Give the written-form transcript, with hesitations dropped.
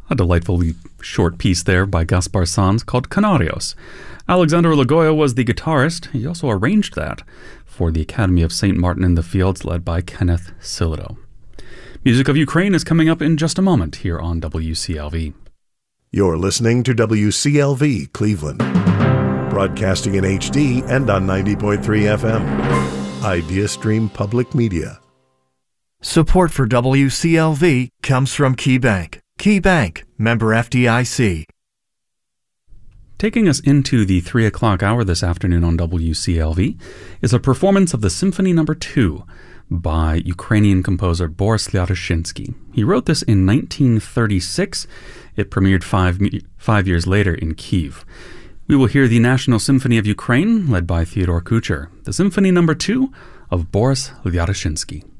A delightfully short piece there by Gaspar Sanz called Canarios. Alexander Lagoya was the guitarist. He also arranged that for the Academy of St. Martin in the Fields, led by Kenneth Silido. Music of Ukraine is coming up in just a moment here on WCLV. You're listening to WCLV Cleveland, broadcasting in HD and on 90.3 FM. IdeaStream Public Media. Support for WCLV comes from KeyBank. KeyBank, member FDIC. Taking us into the 3 o'clock hour this afternoon on WCLV is a performance of the Symphony No. 2 by Ukrainian composer Boris Lyadoshinsky. He wrote this in 1936. It premiered five years later in Kyiv. We will hear the National Symphony of Ukraine, led by Theodore Kucher, the Symphony No. 2 of Boris Lyadoshinsky.